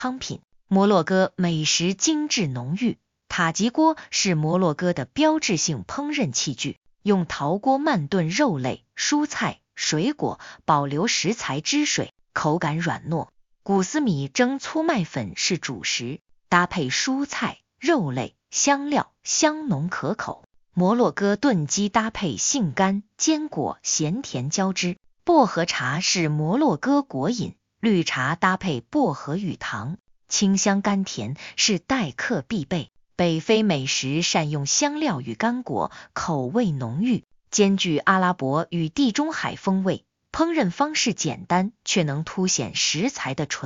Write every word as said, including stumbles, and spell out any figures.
汤品。摩洛哥美食精致浓郁，塔吉锅是摩洛哥的标志性烹饪器具，用陶锅慢炖肉类、蔬菜、水果，保留食材汁水，口感软糯。古斯米蒸粗麦粉是主食，搭配蔬菜、肉类、香料，香浓可口。摩洛哥炖鸡搭配杏干、坚果，咸甜交织。薄荷茶是摩洛哥国饮，绿茶搭配薄荷与糖，清香甘甜，是待客必备。北非美食善用香料与干果，口味浓郁，兼具阿拉伯与地中海风味，烹饪方式简单，却能凸显食材的纯